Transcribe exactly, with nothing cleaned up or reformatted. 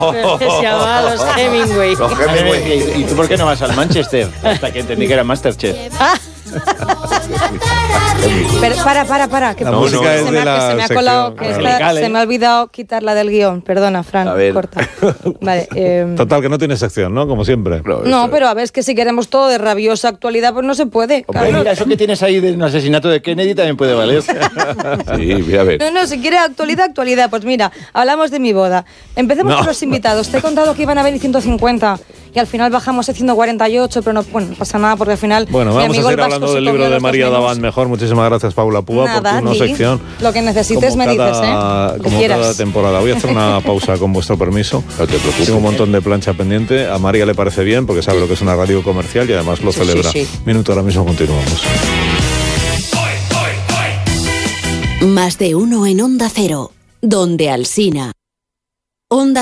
Se llama los Hemingway. Los Hemingway. ¿Y tú por qué no vas al Manchester? Hasta que entendí que era Masterchef. Pero para, para, para. Que La no, música no, es se de me, la se me ha colado, que sección. esta- Musical, ¿eh? se me ha olvidado quitarla del guión. Perdona, Fran, A ver. corta. Vale. Eh, Total, que no tiene sección, ¿no? Como siempre. no, pero a ver, es que si queremos todo de rabiosa actualidad, pues no se puede. Hombre, Claro. mira, eso que tienes ahí del asesinato de Kennedy también puede valer. Sí, mira, a ver. No, no, si quiere actualidad, actualidad. Pues mira, hablamos de mi boda. Empecemos No. por los invitados. Te he contado que iban a venir ciento cincuenta y al final bajamos a ciento cuarenta y ocho, pero no, bueno, no pasa nada porque al final. Bueno, mi vamos a amigo el seguir Vasco hablando se del comió libro de los dos María menús. Davant mejor. Muchísimas gracias, Paula Púa, Nada, por tu no a ti. sección. Lo que necesites Como me cada- dices, ¿eh? Lo que Como quieras. cada temporada. Voy a hacer una pausa con vuestro permiso. No te preocupes. Tengo un montón de plancha pendiente. A María le parece bien porque sabe lo que es una radio comercial y además lo Sí, celebra. sí, sí. Minuto, ahora mismo continuamos. Más de uno en Onda Cero, donde Alsina. Onda